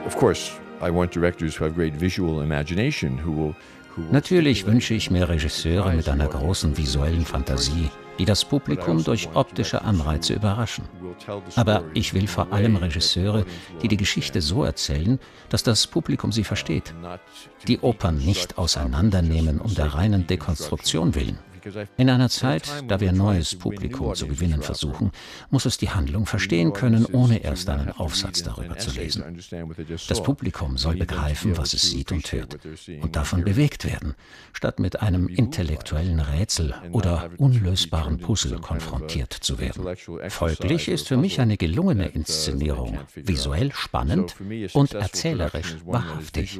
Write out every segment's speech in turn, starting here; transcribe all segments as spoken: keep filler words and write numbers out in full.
Of course, I want directors who have great visual imagination who will Natürlich wünsche ich mir Regisseure mit einer großen visuellen Fantasie, die das Publikum durch optische Anreize überraschen. Aber ich will vor allem Regisseure, die die Geschichte so erzählen, dass das Publikum sie versteht. Die Opern nicht auseinandernehmen um der reinen Dekonstruktion willen. In einer Zeit, da wir neues Publikum zu gewinnen versuchen, muss es die Handlung verstehen können, ohne erst einen Aufsatz darüber zu lesen. Das Publikum soll begreifen, was es sieht und hört, und davon bewegt werden, statt mit einem intellektuellen Rätsel oder unlösbaren Puzzle konfrontiert zu werden. Folglich ist für mich eine gelungene Inszenierung visuell spannend und erzählerisch wahrhaftig.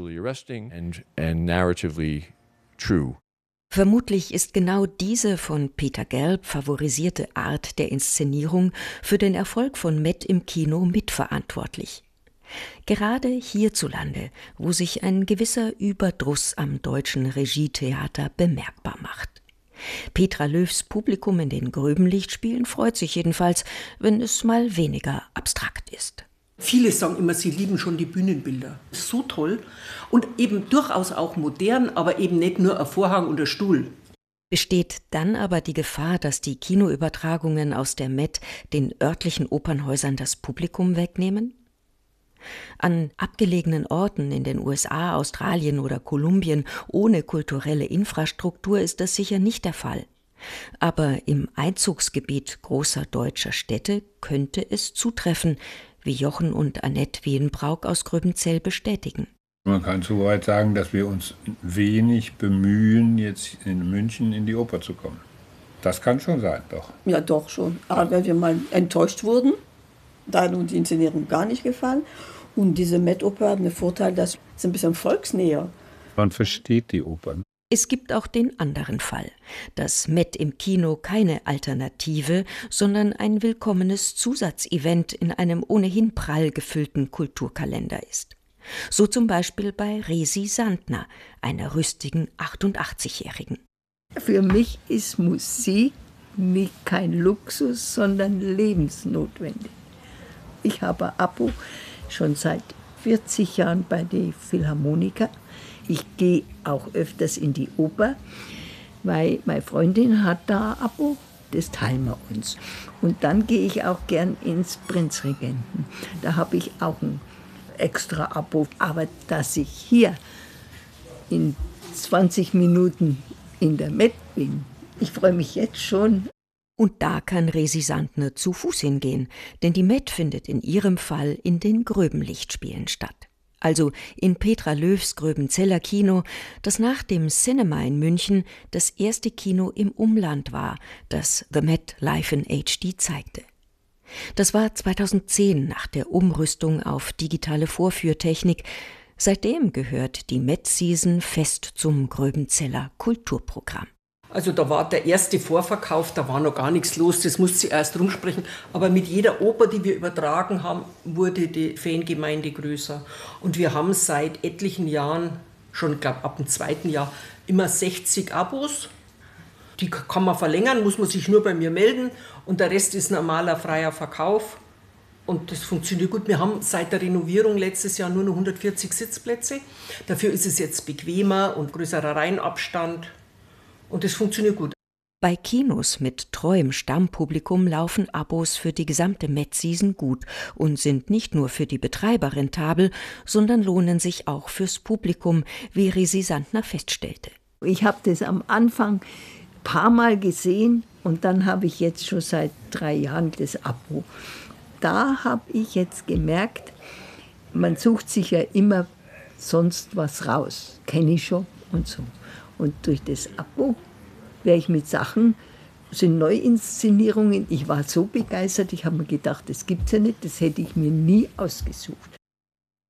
Vermutlich ist genau diese von Peter Gelb favorisierte Art der Inszenierung für den Erfolg von Met im Kino mitverantwortlich. Gerade hierzulande, wo sich ein gewisser Überdruss am deutschen Regietheater bemerkbar macht. Petra Löws Publikum in den Gröbenlichtspielen freut sich jedenfalls, wenn es mal weniger abstrakt ist. Viele sagen immer, sie lieben schon die Bühnenbilder. So toll und eben durchaus auch modern, aber eben nicht nur ein Vorhang und ein Stuhl. Besteht dann aber die Gefahr, dass die Kinoübertragungen aus der Met den örtlichen Opernhäusern das Publikum wegnehmen? An abgelegenen Orten in den U S A, Australien oder Kolumbien ohne kulturelle Infrastruktur ist das sicher nicht der Fall. Aber im Einzugsgebiet großer deutscher Städte könnte es zutreffen, wie Jochen und Annette Wienbrauk aus Gröbenzell bestätigen. Man kann so weit sagen, dass wir uns wenig bemühen, jetzt in München in die Oper zu kommen. Das kann schon sein, doch. Ja, doch schon. Aber wenn wir mal enttäuscht wurden, da hat uns die Inszenierung gar nicht gefallen. Und diese Met-Oper hat den Vorteil, dass es ein bisschen volksnäher. Man versteht die Opern. Es gibt auch den anderen Fall, dass Met im Kino keine Alternative, sondern ein willkommenes Zusatzevent in einem ohnehin prall gefüllten Kulturkalender ist. So zum Beispiel bei Resi Sandner, einer rüstigen achtundachtzigjährigen. Für mich ist Musik nicht kein Luxus, sondern lebensnotwendig. Ich habe ein Abo schon seit vierzig Jahren bei den Philharmoniker. Ich gehe auch öfters in die Oper, weil meine Freundin hat da ein Abo, das teilen wir uns. Und dann gehe ich auch gern ins Prinzregenten. Da habe ich auch ein extra Abo. Aber dass ich hier in zwanzig Minuten in der Met bin, ich freue mich jetzt schon. Und da kann Resi Sandner zu Fuß hingehen, denn die Met findet in ihrem Fall in den Gröbenlichtspielen statt. Also in Petra Löws Gröbenzeller Kino, das nach dem Cinema in München das erste Kino im Umland war, das The Met live in H D zeigte. Das war zweitausendzehn nach der Umrüstung auf digitale Vorführtechnik. Seitdem gehört die Met-Season fest zum Gröbenzeller Kulturprogramm. Also da war der erste Vorverkauf, da war noch gar nichts los, das musste sie erst rumsprechen. Aber mit jeder Oper, die wir übertragen haben, wurde die Fangemeinde größer. Und wir haben seit etlichen Jahren, schon glaube ab dem zweiten Jahr, immer sechzig Abos. Die kann man verlängern, muss man sich nur bei mir melden. Und der Rest ist normaler freier Verkauf. Und das funktioniert gut. Wir haben seit der Renovierung letztes Jahr nur noch hundertvierzig Sitzplätze. Dafür ist es jetzt bequemer und größerer Reihenabstand. Und das funktioniert gut. Bei Kinos mit treuem Stammpublikum laufen Abos für die gesamte Met-Season gut und sind nicht nur für die Betreiber rentabel, sondern lohnen sich auch fürs Publikum, wie Resi Sandner feststellte. Ich habe das am Anfang ein paar Mal gesehen und dann habe ich jetzt schon seit drei Jahren das Abo. Da habe ich jetzt gemerkt, man sucht sich ja immer sonst was raus, kenne ich schon und so. Und durch das Abo wäre ich mit Sachen, sind Neuinszenierungen, ich war so begeistert, ich habe mir gedacht, das gibt's ja nicht, das hätte ich mir nie ausgesucht.